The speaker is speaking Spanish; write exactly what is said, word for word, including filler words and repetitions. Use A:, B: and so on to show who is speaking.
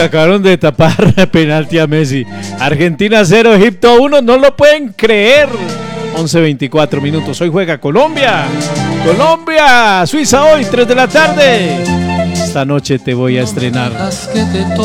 A: le acabaron de tapar penalti a Messi. Argentina cero, Egipto uno, no lo pueden creer. once veinticuatro minutos, hoy juega Colombia. Colombia, Suiza hoy, tres de la tarde. Esta noche te voy a estrenar.